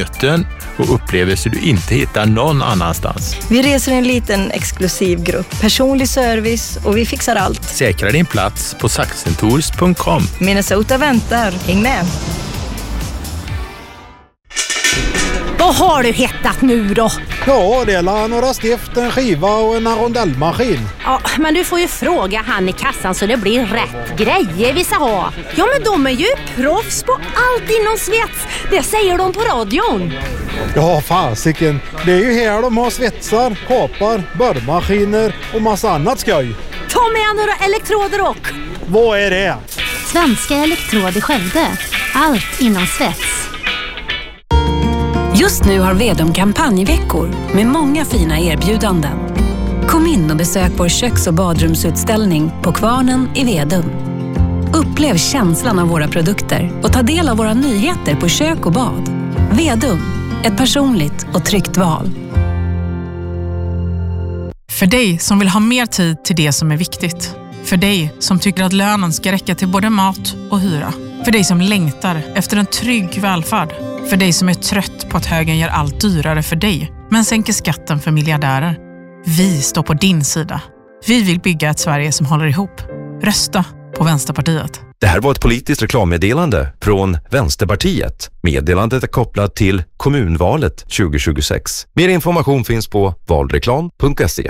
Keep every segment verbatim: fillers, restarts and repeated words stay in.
möten och upplevelser du inte hittar någon annanstans. Vi reser en liten exklusiv grupp, personlig service och vi fixar allt. Säkra din plats på saxentours punkt com. Minnesota väntar, häng med! Vad har du hettat nu då? Ja, det är några stift, en skiva och en rondellmaskin. Ja, men du får ju fråga han i kassan så det blir rätt grejer vi ska ha. Ja, men de är ju proffs på allt inom svets. Det säger de på radion. Ja, fasiken. Det är ju här de har svetsar, kapar, borrmaskiner och massa annat skoj. Ta med några elektroder och... Vad är det? Svenska Elektrod i Skövde. Allt inom svets. Just nu har Vedum kampanjveckor med många fina erbjudanden. Kom in och besök vår köks- och badrumsutställning på Kvarnen i Vedum. Upplev känslan av våra produkter och ta del av våra nyheter på kök och bad. Vedum, ett personligt och tryggt val. För dig som vill ha mer tid till det som är viktigt. För dig som tycker att lönen ska räcka till både mat och hyra. För dig som längtar efter en trygg välfärd. För dig som är trött på att högern gör allt dyrare för dig, men sänker skatten för miljardärer. Vi står på din sida. Vi vill bygga ett Sverige som håller ihop. Rösta på Vänsterpartiet. Det här var ett politiskt reklammeddelande från Vänsterpartiet. Meddelandet är kopplat till kommunvalet tjugo tjugosex. Mer information finns på valreklam punkt se.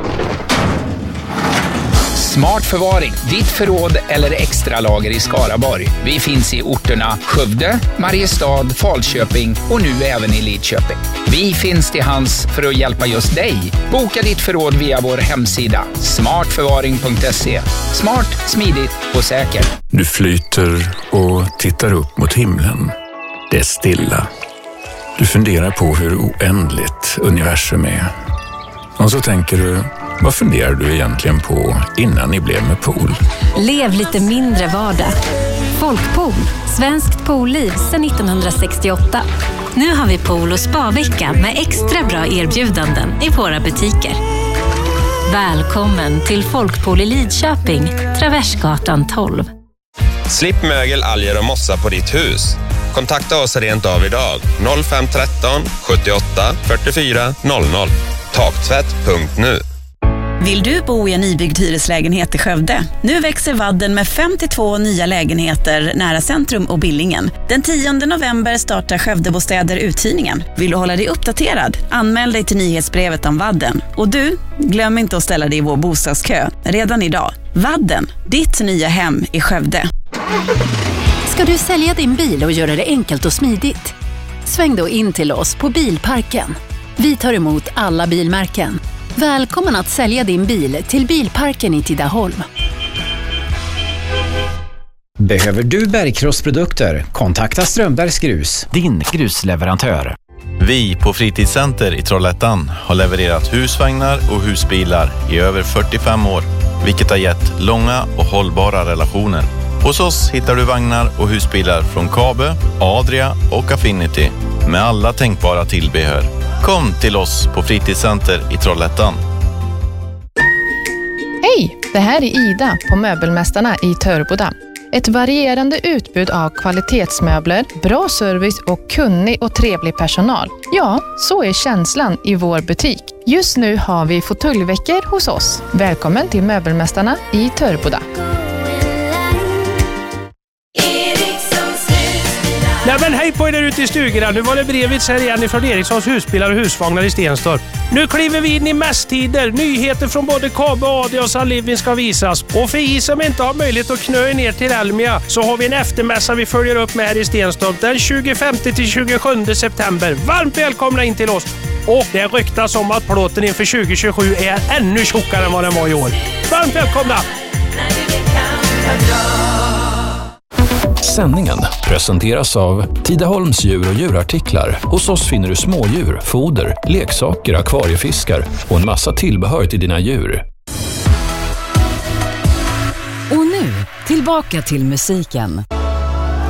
Smart förvaring, ditt förråd eller extra lager i Skaraborg. Vi finns i orterna Skövde, Mariestad, Falköping och nu även i Lidköping. Vi finns till hands för att hjälpa just dig. Boka ditt förråd via vår hemsida smart förvaring punkt se. Smart, smidigt och säkert. Du flyter och tittar upp mot himlen. Det är stilla. Du funderar på hur oändligt universum är. Och så tänker du, vad funderar du egentligen på innan ni blev med pool? Lev lite mindre vardag. Folkpool, svenskt poolliv sedan nittonhundrasextioåtta. Nu har vi pool- och spa-vecka med extra bra erbjudanden i våra butiker. Välkommen till Folkpool i Lidköping, Traversgatan tolv. Slipp mögel, alger och mossa på ditt hus. Kontakta oss rent av idag. noll fem ett tre sjuttioåtta fyrtiofyra noll noll. Taktvätt punkt nu. Vill du bo i en nybyggd hyreslägenhet i Skövde? Nu växer Vadden med femtiotvå nya lägenheter nära centrum och Billingen. Den tionde november startar Skövdebostäder uthyrningen. Vill du hålla dig uppdaterad? Anmäl dig till nyhetsbrevet om Vadden. Och du, glöm inte att ställa dig i vår bostadskö redan idag. Vadden, ditt nya hem i Skövde. Ska du sälja din bil och göra det enkelt och smidigt? Sväng då in till oss på Bilparken. Vi tar emot alla bilmärken. Välkommen att sälja din bil till Bilparken i Tidaholm. Behöver du bergkrossprodukter? Kontakta Strömbergs Grus, din grusleverantör. Vi på Fritidscenter i Trollhättan har levererat husvagnar och husbilar i över fyrtiofem år, vilket har gett långa och hållbara relationer. Hos oss hittar du vagnar och husbilar från Kabe, Adria och Affinity med alla tänkbara tillbehör. Kom till oss på Fritidscenter i Trollhättan. Hej, det här är Ida på Möbelmästarna i Törboda. Ett varierande utbud av kvalitetsmöbler, bra service och kunnig och trevlig personal. Ja, så är känslan i vår butik. Just nu har vi fåtöljveckor hos oss. Välkommen till Möbelmästarna i Törboda. Nej men hej på er där ute i stugorna. Nu var det Brevits här igen från Erikssons husbilar och husvagnar i Stenstorp. Nu kliver vi in i mässtider. Nyheter från både Kabe, Adria och Sunliving ska visas. Och för er som inte har möjlighet att knö ner till Elmia så har vi en eftermässa vi följer upp med här i Stenstorp den tjugofemte till tjugosjunde september. Varmt välkomna in till oss. Och det ryktas om att plåten inför tjugo tjugosju är ännu tjockare än vad den var i år. Varmt välkomna! Sändningen presenteras av Tidaholms djur och djurartiklar. Hos oss finner du smådjur, foder, leksaker, akvariefiskar och en massa tillbehör till dina djur. Och nu, tillbaka till musiken.